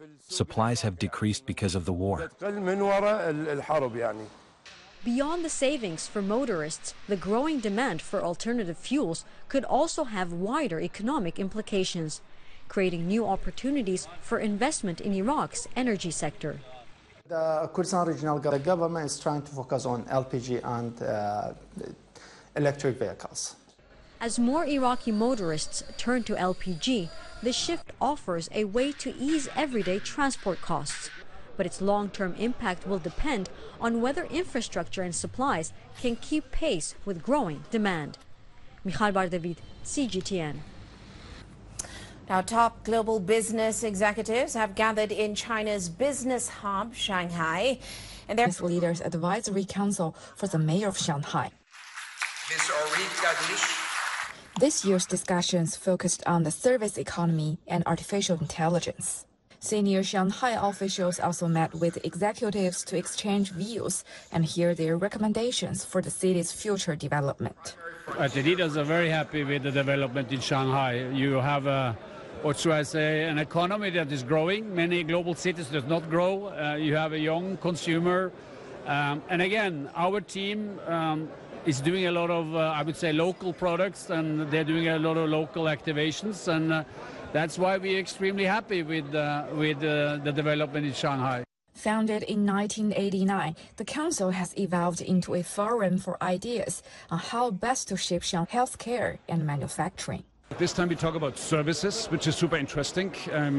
Supplies have decreased because of the war. Beyond the savings for motorists, the growing demand for alternative fuels could also have wider economic implications, creating new opportunities for investment in Iraq's energy sector. The Kurdistan Regional Government is trying to focus on LPG and electric vehicles. As more Iraqi motorists turn to LPG, the shift offers a way to ease everyday transport costs. But its long-term impact will depend on whether infrastructure and supplies can keep pace with growing demand. Michal Bardavid, CGTN. Now, top global business executives have gathered in China's business hub, Shanghai, and their leaders advisory council for the mayor of Shanghai. This year's discussions focused on the service economy and artificial intelligence. Senior Shanghai officials also met with executives to exchange views and hear their recommendations for the city's future development. The leaders are very happy with the development in Shanghai. You have an economy that is growing. Many global cities does not grow. You have a young consumer. And again, our team is doing a lot of, I would say, local products, and they're doing a lot of local activations. And that's why we're extremely happy with the development in Shanghai. Founded in 1989, the council has evolved into a forum for ideas on how best to shape Shanghai healthcare and manufacturing. This time we talk about services, which is super interesting,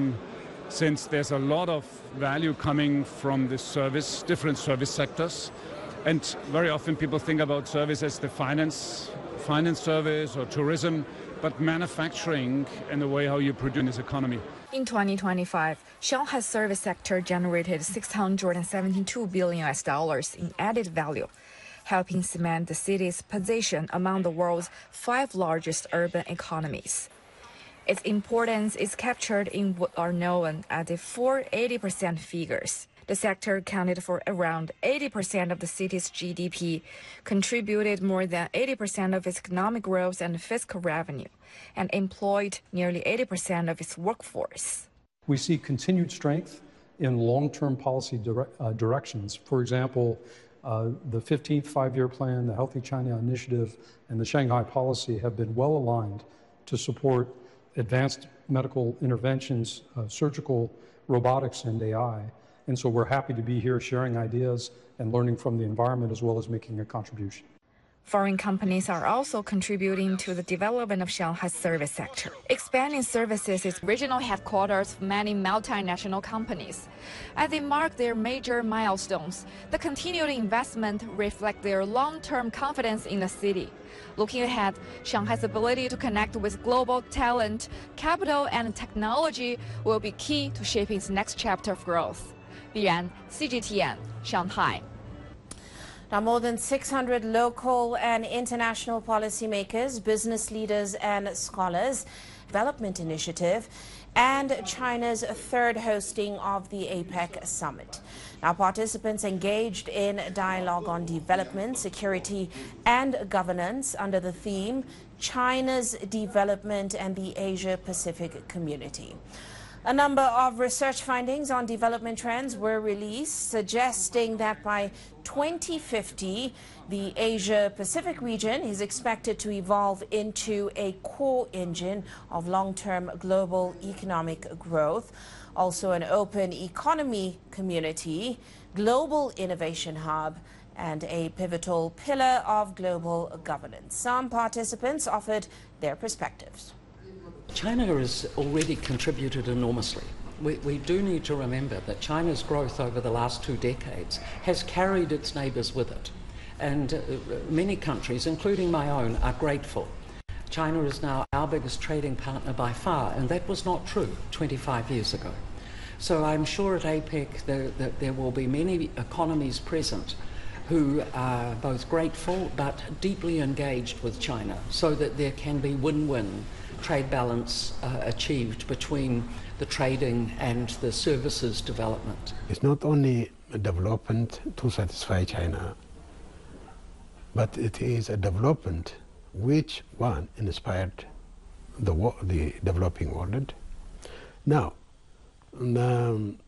since there's a lot of value coming from the different service sectors. And very often people think about service as the finance service or tourism, but manufacturing and the way how you produce this economy. In 2025, Shanghai's service sector generated $672 billion in added value, helping cement the city's position among the world's 5 largest urban economies. Its importance is captured in what are known as the 480% figures. The sector accounted for around 80% of the city's GDP, contributed more than 80% of its economic growth and fiscal revenue, and employed nearly 80% of its workforce. We see continued strength in long-term policy directions. For example, the 15th Five-Year Plan, the Healthy China Initiative, and the Shanghai Policy have been well aligned to support advanced medical interventions, surgical robotics, and AI. And so we're happy to be here sharing ideas and learning from the environment as well as making a contribution. Foreign companies are also contributing to the development of Shanghai's service sector. Expanding services is regional headquarters of many multinational companies. As they mark their major milestones, the continued investment reflects their long-term confidence in the city. Looking ahead, Shanghai's ability to connect with global talent, capital, and technology will be key to shaping its next chapter of growth. Bian, CGTN, Shanghai. Now, more than 600 local and international policymakers, business leaders, and scholars, development initiative, and China's third hosting of the APEC summit. Now, participants engaged in dialogue on development, security, and governance under the theme China's Development and the Asia-Pacific Community. A number of research findings on development trends were released, suggesting that by 2050, the Asia-Pacific region is expected to evolve into a core engine of long-term global economic growth, also an open economy community, global innovation hub, and a pivotal pillar of global governance. Some participants offered their perspectives. China has already contributed enormously. We do need to remember that China's growth over the last 2 decades has carried its neighbours with it. And many countries, including my own, are grateful. China is now our biggest trading partner by far, and that was not true 25 years ago. So I'm sure at APEC there will be many economies present who are both grateful but deeply engaged with China, so that there can be win-win trade balance achieved between the trading and the services development. It's not only a development to satisfy China, but it is a development which inspired the developing world. Now, And,